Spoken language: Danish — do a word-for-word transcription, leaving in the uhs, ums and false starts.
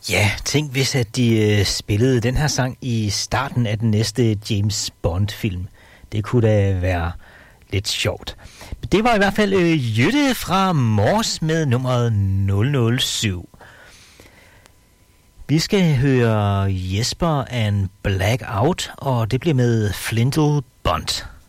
Ja, tænk hvis at de øh, spillede den her sang i starten af den næste James Bond-film. Det kunne da være lidt sjovt. Det var i hvert fald øh, Jytte fra Mors med nummeret nul nul syv. Vi skal høre Jesper and Blackout, og det bliver med Flintle Bond.